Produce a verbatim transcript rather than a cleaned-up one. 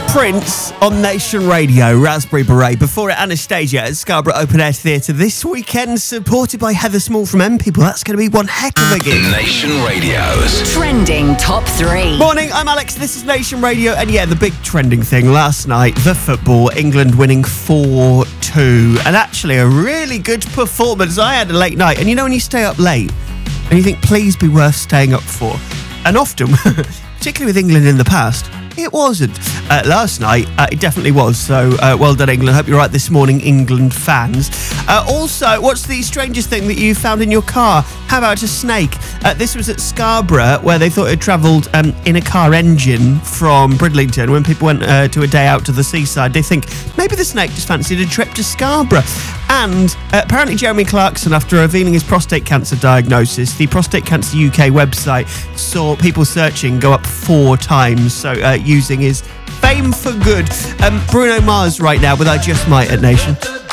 Prince on Nation Radio, Raspberry Beret. Before it, Anastasia at Scarborough Open Air Theatre this weekend, supported by Heather Small from M People. That's going to be one heck of a gig. Nation Radio's Trending Top three. Morning, I'm Alex, this is Nation Radio, and yeah, the big trending thing last night, the football, England winning four two, and actually a really good performance. I had a late night, and you know when you stay up late, and you think, please be worth staying up for, and often, particularly with England in the past, it wasn't. Uh, last night, uh, it definitely was. So, uh, well done, England. Hope you're right this morning, England fans. Uh, also, what's the strangest thing that you found in your car? How about a snake? Uh, this was at Scarborough, where they thought it travelled um, in a car engine from Bridlington. When people went uh, to a day out to the seaside, they think maybe the snake just fancied a trip to Scarborough. And uh, apparently Jeremy Clarkson, after revealing his prostate cancer diagnosis, the Prostate Cancer U K website saw people searching go up four times. So uh, using his fame for good. Um, Bruno Mars right now with I Just Might at Nation.